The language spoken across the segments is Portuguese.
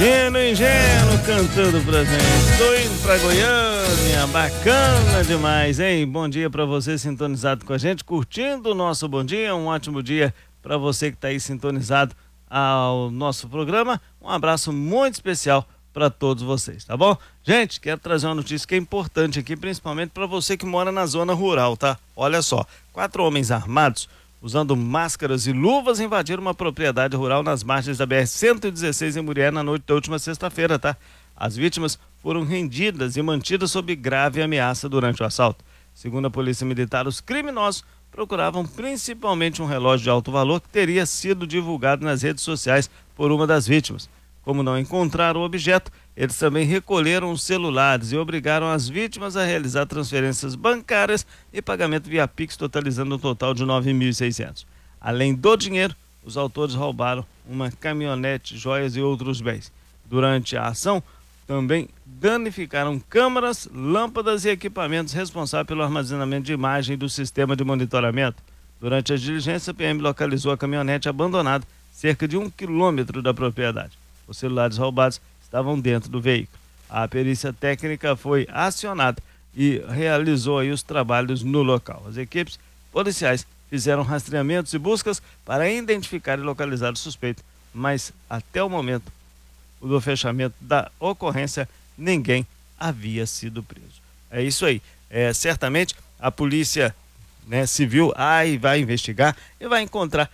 Ingênuo cantando pra gente. Tô indo pra Goiânia, bacana demais, hein? Bom dia pra você sintonizado com a gente, curtindo o nosso bom dia. Um ótimo dia pra você que tá aí sintonizado ao nosso programa. Um abraço muito especial para todos vocês, tá bom? Gente, quero trazer uma notícia que é importante aqui, principalmente para você que mora na zona rural, tá? Olha só, 4 homens armados, usando máscaras e luvas, invadiram uma propriedade rural nas margens da BR-116 em Murié na noite da última sexta-feira, tá? As vítimas foram rendidas e mantidas sob grave ameaça durante o assalto. Segundo a Polícia Militar, os criminosos procuravam principalmente um relógio de alto valor que teria sido divulgado nas redes sociais por uma das vítimas. Como não encontraram o objeto, eles também recolheram os celulares e obrigaram as vítimas a realizar transferências bancárias e pagamento via Pix, totalizando um total de R$ 9.600. Além do dinheiro, os autores roubaram uma caminhonete, joias e outros bens. Durante a ação, também danificaram câmeras, lâmpadas e equipamentos responsáveis pelo armazenamento de imagem do sistema de monitoramento. Durante a diligência, a PM localizou a caminhonete abandonada cerca de 1 quilômetro da propriedade. Os celulares roubados estavam dentro do veículo. A perícia técnica foi acionada e realizou aí os trabalhos no local. As equipes policiais fizeram rastreamentos e buscas para identificar e localizar o suspeito, mas até o momento do fechamento da ocorrência, ninguém havia sido preso. É isso aí. Certamente a polícia, né, civil vai investigar e vai encontrar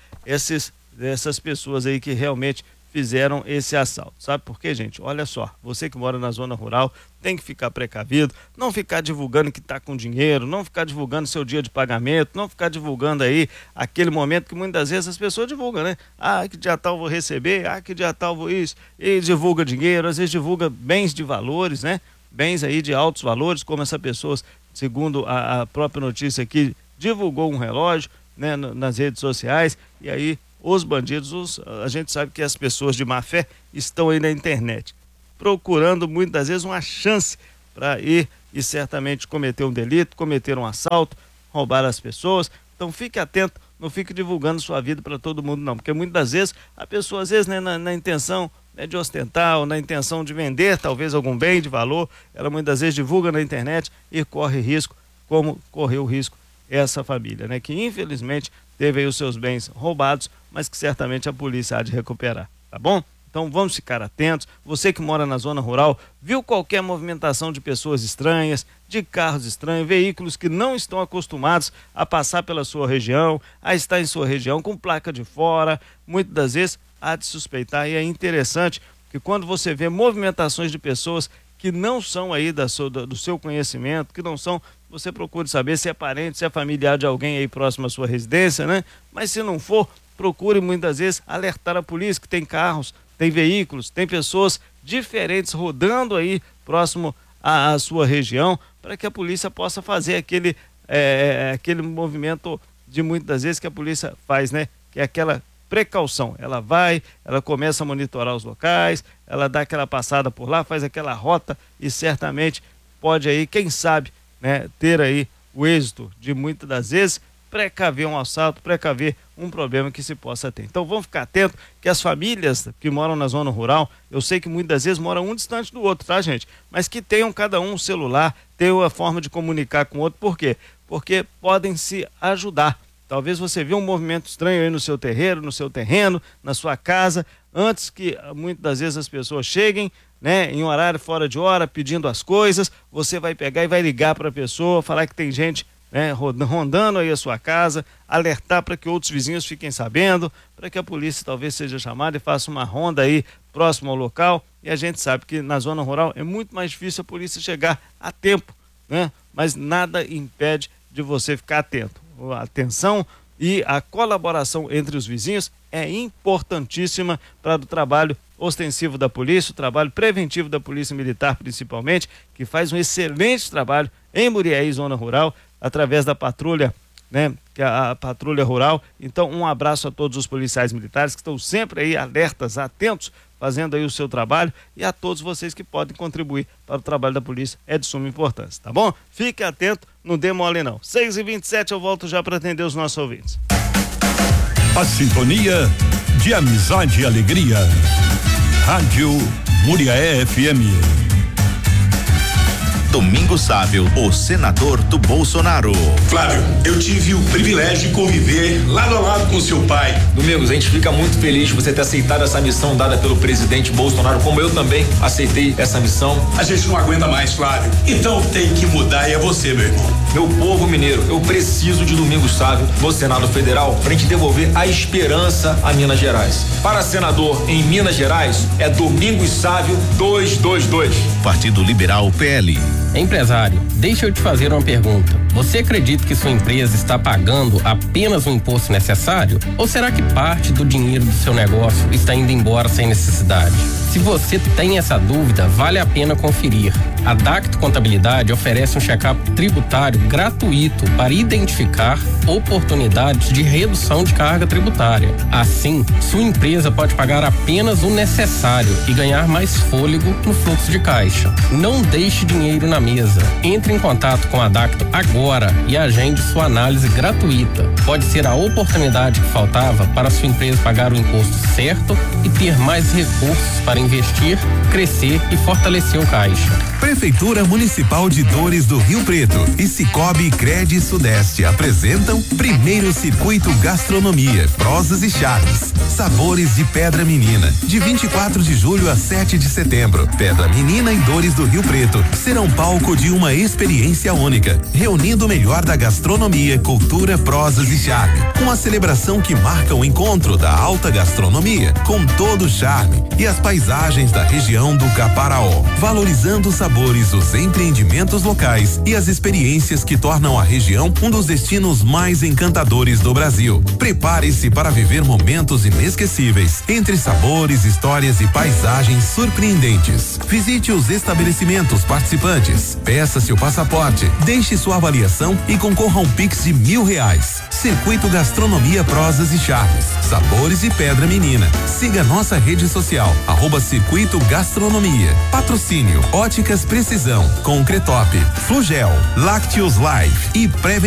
essas pessoas aí que realmente fizeram esse assalto. Sabe por quê, gente? Olha só, você que mora na zona rural tem que ficar precavido, não ficar divulgando que está com dinheiro, não ficar divulgando seu dia de pagamento, não ficar divulgando aí aquele momento que muitas vezes as pessoas divulgam, né? Que dia tal vou receber, que dia tal vou isso, e divulga dinheiro, às vezes divulga bens de valores, né? Bens aí de altos valores, como essa pessoa, segundo a própria notícia aqui, divulgou um relógio, né, nas redes sociais, e aí os bandidos, a gente sabe que as pessoas de má fé estão aí na internet, procurando muitas vezes uma chance para ir e certamente cometer um delito, cometer um assalto, roubar as pessoas. Então fique atento, não fique divulgando sua vida para todo mundo não, porque muitas vezes a pessoa, às vezes, né, na intenção, né, de ostentar ou na intenção de vender talvez algum bem de valor, ela muitas vezes divulga na internet e corre risco, como correu risco essa família, né, que infelizmente teve aí os seus bens roubados, mas que certamente a polícia há de recuperar, tá bom? Então vamos ficar atentos. Você que mora na zona rural, viu qualquer movimentação de pessoas estranhas, de carros estranhos, veículos que não estão acostumados a passar pela sua região, a estar em sua região com placa de fora, muitas das vezes há de suspeitar. E é interessante que quando você vê movimentações de pessoas que não são aí do seu conhecimento, que não são, você procure saber se é parente, se é familiar de alguém aí próximo à sua residência, né? Mas se não for, procure muitas vezes alertar a polícia que tem carros, tem veículos, tem pessoas diferentes rodando aí próximo à sua região, para que a polícia possa fazer aquele movimento de muitas vezes que a polícia faz, né? Que é aquela precaução. Ela começa a monitorar os locais, ela dá aquela passada por lá, faz aquela rota e certamente pode aí, quem sabe, né, ter aí o êxito de muitas das vezes precaver um assalto, precaver um problema que se possa ter. Então vamos ficar atentos que as famílias que moram na zona rural, eu sei que muitas vezes moram um distante do outro, tá, gente? Mas que tenham cada um celular, tenham a forma de comunicar com o outro. Por quê? Porque podem se ajudar. Talvez você vê um movimento estranho aí no seu terreiro, no seu terreno, na sua casa, antes que muitas das vezes as pessoas cheguem, né, em um horário fora de hora, pedindo as coisas, você vai pegar e vai ligar para a pessoa, falar que tem gente, né, rondando aí a sua casa, alertar para que outros vizinhos fiquem sabendo, para que a polícia talvez seja chamada e faça uma ronda aí próximo ao local. E a gente sabe que na zona rural é muito mais difícil a polícia chegar a tempo, né? Mas nada impede de você ficar atento. A atenção e a colaboração entre os vizinhos é importantíssima para o trabalho ostensivo da polícia, o trabalho preventivo da Polícia Militar principalmente, que faz um excelente trabalho em Murié e zona rural, através da patrulha, né, que é a patrulha rural. Então um abraço a todos os policiais militares que estão sempre aí alertas, atentos, fazendo aí o seu trabalho, e a todos vocês que podem contribuir para o trabalho da polícia, é de suma importância, tá bom? Fique atento, não dê mole não. 6h27, eu volto já para atender os nossos ouvintes. A sintonia de amizade e alegria. Rádio Muriaé FM. Domingos Sávio, o senador do Bolsonaro. Flávio, eu tive o privilégio de conviver lado a lado com seu pai. Domingos, a gente fica muito feliz de você ter aceitado essa missão dada pelo presidente Bolsonaro, como eu também aceitei essa missão. A gente não aguenta mais, Flávio. Então tem que mudar e é você, meu irmão. Meu povo mineiro, eu preciso de Domingos Sávio no Senado Federal pra gente devolver a esperança a Minas Gerais. Para senador em Minas Gerais, é Domingos Sávio 222. Partido Liberal PL. Empresário, deixa eu te fazer uma pergunta. Você acredita que sua empresa está pagando apenas o imposto necessário? Ou será que parte do dinheiro do seu negócio está indo embora sem necessidade? Se você tem essa dúvida, vale a pena conferir. A Dacto Contabilidade oferece um check-up tributário gratuito para identificar oportunidades de redução de carga tributária. Assim, sua empresa pode pagar apenas o necessário e ganhar mais fôlego no fluxo de caixa. Não deixe dinheiro na mesa. Entre em contato com a Dacto agora e agende sua análise gratuita. Pode ser a oportunidade que faltava para sua empresa pagar o imposto certo e ter mais recursos para investir, crescer e fortalecer o caixa. Prefeitura Municipal de Dores do Rio Preto e Cicobi Cred Sudeste apresentam primeiro Circuito Gastronomia, Prosas e Charmes, Sabores de Pedra Menina, de 24 de julho a 7 de setembro. Pedra Menina e Dores do Rio Preto serão palco de uma experiência única, reunindo o melhor da gastronomia, cultura, prosas e charme, com a celebração que marca o encontro da alta gastronomia com todo o charme e as paisagens da região do Caparaó, valorizando os sabores, os empreendimentos locais e as experiências que tornam a região um dos destinos mais encantadores do Brasil. Prepare-se para viver momentos inesquecíveis, entre sabores, histórias e paisagens surpreendentes. Visite os estabelecimentos participantes, peça seu passaporte, deixe sua avaliação e concorra a um Pix de R$1.000. Circuito Gastronomia, Prosas e Charmes, Sabores de Pedra Menina. Siga nossa rede social, @Circuito Gastronomia. Patrocínio Óticas Precisão, Concretop, Flugel, Lácteos Life e Preve